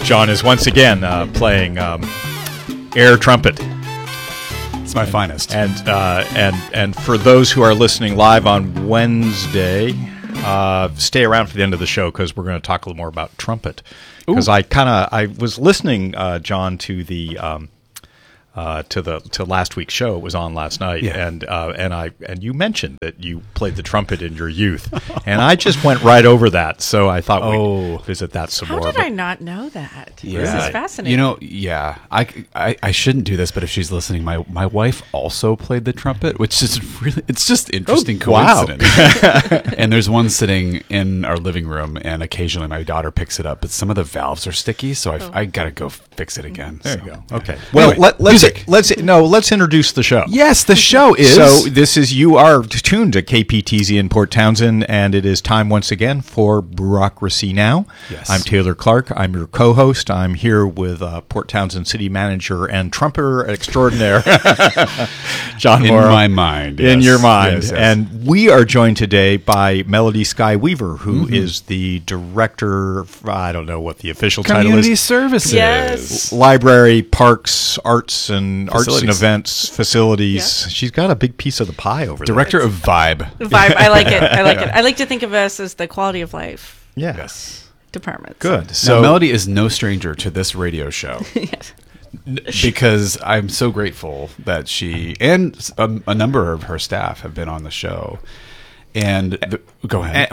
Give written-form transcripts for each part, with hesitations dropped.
John is once again playing air trumpet. It's my finest. And for those who are listening live on Wednesday, stay around for the end of the show because we're going to talk a little more about trumpet. Because I was listening, John, to the to last week's show. It was on last night, and you mentioned that you played the trumpet in your youth, and I just went right over that. So I thought we'd visit that some more. How did I not know that? Yeah. This is fascinating. You know, I shouldn't do this, but if she's listening, my wife also played the trumpet, which is really, it's just interesting coincidence. Wow. And there's one sitting in our living room, and occasionally my daughter picks it up, but some of the valves are sticky, so I got to go fix it again. There you go. Okay. Well, anyway, let's introduce the show. Yes, the show is. So you are tuned to KPTZ in Port Townsend, and it is time once again for Bureaucracy Now. Yes. I'm Taylor Clark. I'm your co-host. I'm here with Port Townsend City Manager and trumpeter extraordinaire, John Morrow. In my mind. In your mind. Yes. And we are joined today by Melody Sky Weaver, who is the director, I don't know what the official title Community is. Services. Yes. Library, parks, arts and Facilities. events, facilities. Yeah. She's got a big piece of the pie over Director of Vibe. The vibe. I like it. I like to think of us as the quality of life there. Yeah. Yes. department. Good. So Melody is no stranger to this radio show. Yes. Because I'm so grateful that she and a number of her staff have been on the show. And go ahead.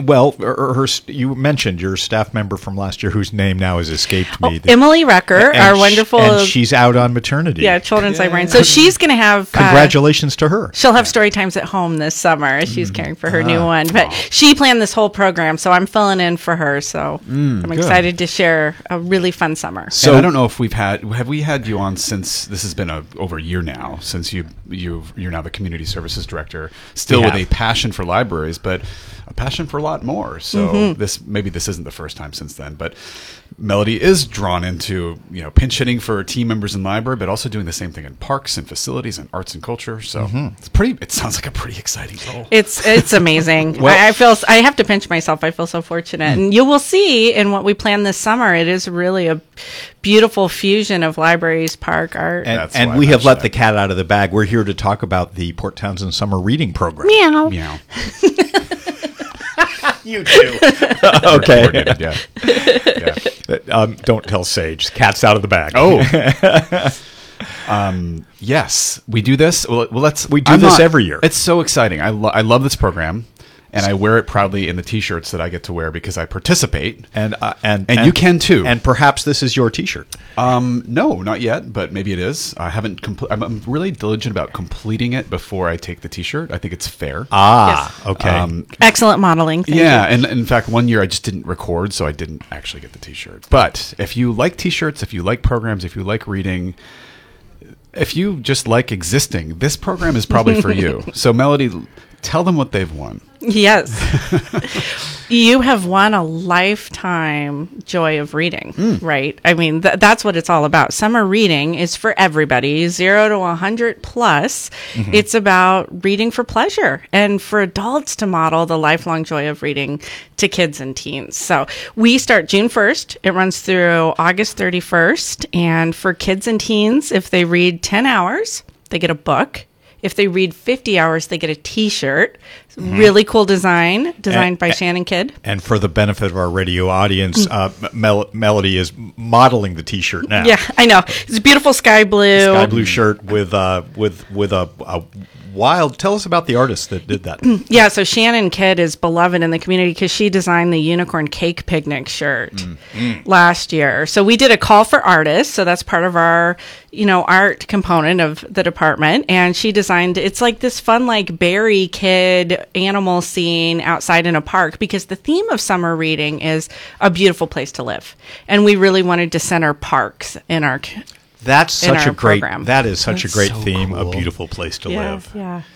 You mentioned your staff member from last year whose name now has escaped me. Emily Recker, And our wonderful... and she's out on maternity. children's librarian. So she's going to have... Congratulations to her. She'll have story times at home this summer as she's caring for her new one. But she planned this whole program, so I'm filling in for her. So I'm excited to share a really fun summer. So and I don't know if have we had you on since this has been over a year now, since you're now the community services director, still with a passion for libraries, but a passion for a lot more. So this isn't the first time since then, but Melody is drawn into pinch hitting for team members in library, but also doing the same thing in parks and facilities and arts and culture. So it sounds like a pretty exciting role. It's amazing. I have to pinch myself. I feel so fortunate, and you will see in what we plan this summer. It is really a beautiful fusion of libraries, park, art, and we have let the cat out of the bag. We're here to talk about the Port Townsend Summer Reading Program. Meow. Meow. You too. Okay. Yeah. Don't tell Sage. Cat's out of the bag. Oh. Yes, we do this. Well, We do this every year. It's so exciting. I love this program, and I wear it proudly in the T-shirts that I get to wear because I participate. And you can too. And perhaps this is your T-shirt. No, not yet, but maybe it is. I haven't. I'm really diligent about completing it before I take the T-shirt. I think it's fair. Okay. Excellent modeling. Thank you. And in fact, one year I just didn't record, so I didn't actually get the T-shirt. But if you like T-shirts, if you like programs, if you like reading, if you just like existing, this program is probably for you. So, Melody, tell them what they've won. Yes. You have won a lifetime joy of reading, right? I mean, that's what it's all about. Summer reading is for everybody, 0 to 100 plus. It's about reading for pleasure and for adults to model the lifelong joy of reading to kids and teens. So we start June 1st. It runs through August 31st. And for kids and teens, if they read 10 hours, they get a book. If they read 50 hours, they get a T-shirt. Really cool designed by Shannon Kidd. And for the benefit of our radio audience, Melody is modeling the T-shirt now. Yeah, I know. It's a beautiful sky blue shirt with a wild. Tell us about the artist that did that. Yeah, so Shannon Kidd is beloved in the community because she designed the unicorn cake picnic shirt last year. So we did a call for artists. So that's part of our, art component of the department. And she designed, it's like this fun, like berry kid animal scene outside in a park because the theme of summer reading is a beautiful place to live. And we really wanted to center parks in our That is such a great program. theme, cool. a beautiful place to live. Yeah.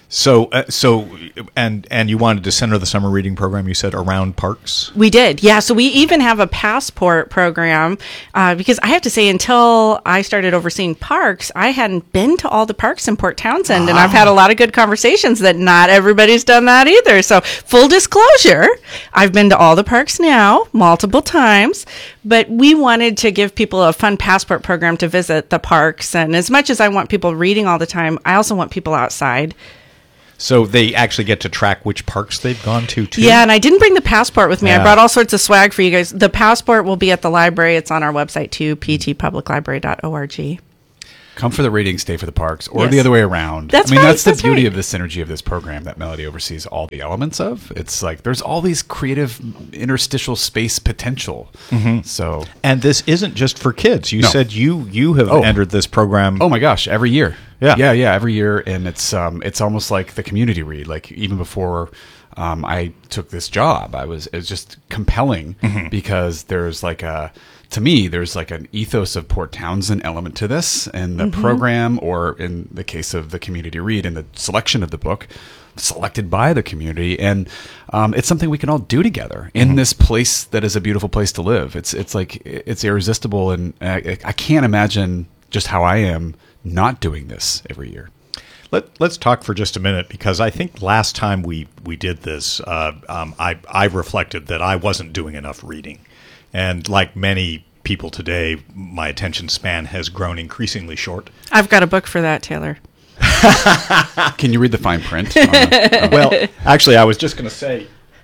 So, and you wanted to center the summer reading program, you said, around parks? We did, yeah. So we even have a passport program because I have to say, until I started overseeing parks, I hadn't been to all the parks in Port Townsend, and I've had a lot of good conversations that not everybody's done that either. So full disclosure, I've been to all the parks now multiple times, but we wanted to give people a fun passport program to visit the parks. And as much as I want people reading all the time, I also want people outside. So they actually get to track which parks they've gone to, too? Yeah, and I didn't bring the passport with me. Yeah. I brought all sorts of swag for you guys. The passport will be at the library. It's on our website, too, ptpubliclibrary.org. Come for the reading, stay for the parks, or Yes. the other way around. That's I mean, right, that's the that's beauty right. of the synergy of this program that Melody oversees all the elements of. It's like there's all these creative interstitial space potential. So, And this isn't just for kids. You No. said you have entered this program. oh my gosh, every year. Yeah. yeah, every year, and it's almost like the community read. Like even before I took this job, it was just compelling because there's like to me, there's like an ethos of Port Townsend element to this, and the program, or in the case of the community read, and the selection of the book, selected by the community, and it's something we can all do together in this place that is a beautiful place to live. It's like it's irresistible, and I can't imagine just how I am not doing this every year. Let's talk for just a minute, because I think last time we did this, I reflected that I wasn't doing enough reading. And like many people today, my attention span has grown increasingly short. I've got a book for that, Taylor. Can you read the fine print? Well, actually, I was just going to say...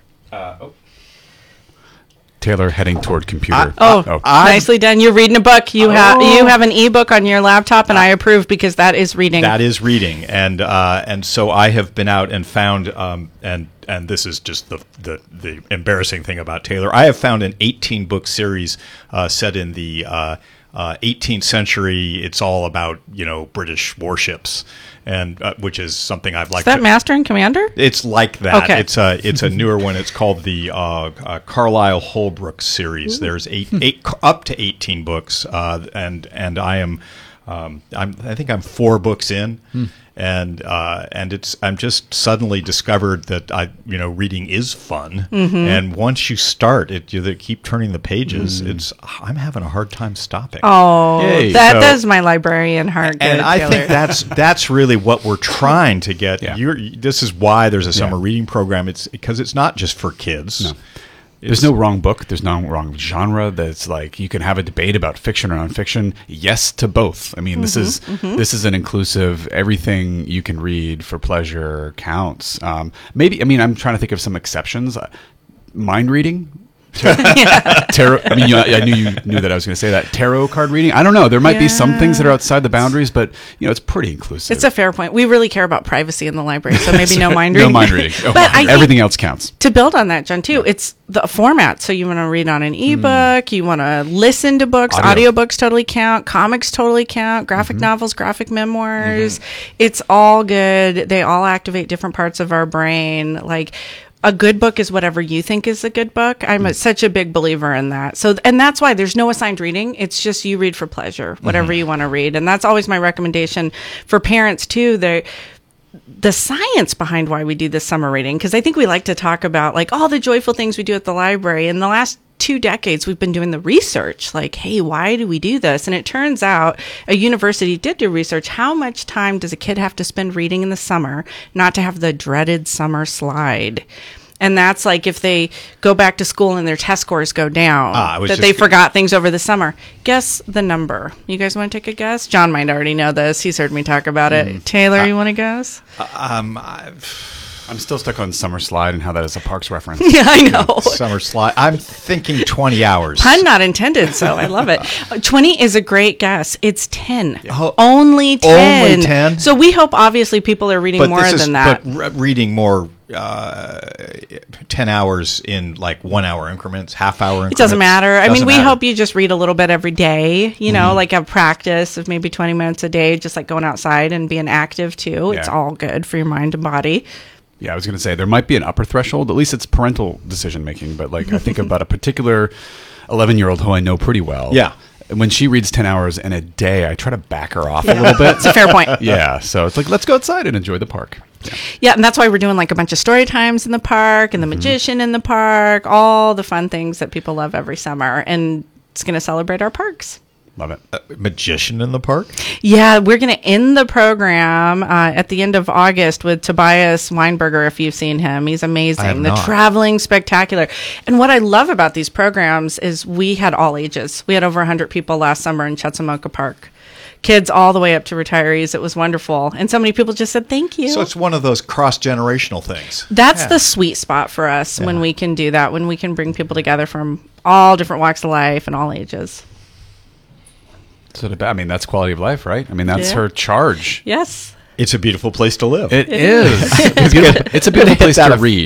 Taylor heading toward computer. Nicely done. You're reading a book. You have an ebook on your laptop, and I approve because that is reading. That is reading, and so I have been out and found, and this is just the embarrassing thing about Taylor. I have found an 18-book series set in the 18th century. It's all about British warships, and which is something I've liked. Is that Master and Commander? It's like that. Okay. It's a newer one. It's called the Carlisle Holbrook series. There's eight up to 18 books, and I am I think I'm 4 books in, and I'm just suddenly discovered that reading is fun, and once you start it, you keep turning the pages. I'm having a hard time stopping. Oh, Yay. that So- does my librarian heart good, And I Taylor. think that's really what we're trying to get. Yeah. This is why there's a summer Yeah. reading program. It's because it's not just for kids. No. There's no wrong book. There's no wrong genre. That's like you can have a debate about fiction or nonfiction. Yes to both. I mean, this is an inclusive. Everything you can read for pleasure counts. Maybe. I mean, I'm trying to think of some exceptions. Mind reading. Tarot. I mean, I knew you knew that I was going to say that. Tarot card reading. I don't know. There might be some things that are outside the boundaries, but it's pretty inclusive. It's a fair point. We really care about privacy in the library, so maybe no mind reading. No mind reading. Oh, But I think- everything else counts. To build on that, John, too, it's the format. So you want to read on an ebook, you want to listen to books, Audio. audiobooks totally count, comics totally count, graphic novels, graphic memoirs. It's all good. They all activate different parts of our brain. Like, a good book is whatever you think is a good book. I'm such a big believer in that. So, and that's why there's no assigned reading. It's just you read for pleasure, whatever you want to read. And that's always my recommendation for parents too. The science behind why we do this summer reading, because I think we like to talk about like all the joyful things we do at the library. In the last 2 decades, we've been doing the research, like, hey, why do we do this? And it turns out a university did do research. How much time does a kid have to spend reading in the summer not to have the dreaded summer slide? And that's like if they go back to school and their test scores go down, that they forgot things over the summer. Guess the number. You guys want to take a guess? John might already know this. He's heard me talk about it. Taylor, you want to guess? I'm still stuck on Summer Slide and how that is a Parks reference. Yeah, I know. Summer slide. I'm thinking 20 hours. Pun not intended, so I love it. 20 is a great guess. It's 10. Oh, Only 10. only 10? So we hope obviously people are reading more than that. But reading more 10 hours in like 1 hour increments, half hour increments. It doesn't matter. I mean, we matter. hope you just read a little bit every day, like a practice of maybe 20 minutes a day, just like going outside and being active too. It's Yeah. all good for your mind and body. Yeah, I was going to say there might be an upper threshold. At least it's parental decision making. But like I think about a particular 11-year-old who I know pretty well. Yeah. when she reads 10 hours in a day, I try to back her off a little bit. It's a fair point. Yeah, so it's like, let's go outside and enjoy the park. Yeah, and that's why we're doing like a bunch of story times in the park and the magician in the park, all the fun things that people love every summer. And it's going to celebrate our parks. Love it. Magician in the park? Yeah, we're going to end the program at the end of August with Tobias Weinberger, if you've seen him. He's I have amazing. The not. Traveling Spectacular. And what I love about these programs is we had all ages. We had over 100 people last summer in Chetzemoka Park. Kids all the way up to retirees. It was wonderful. And so many people just said, thank you. So it's one of those cross-generational things. That's the sweet spot for us when we can do that, when we can bring people together from all different walks of life and all ages. So I mean, that's quality of life, right? I mean, that's Yeah. her charge. Yes. It's a beautiful place to live. It is. It's a beautiful place to read.